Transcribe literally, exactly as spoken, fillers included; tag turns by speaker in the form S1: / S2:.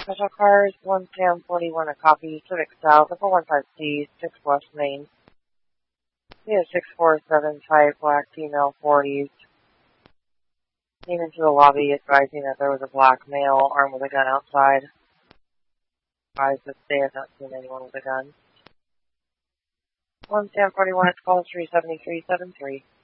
S1: Special cars, one Sam forty-one, a copy, Civic South, four one five C, six West Main. We have six four seven five black female forties. Came into the lobby advising that there was a black male armed with a gun outside. Advised that they have not seen anyone with a gun. one Sam forty-one, it's call three seven three seven three.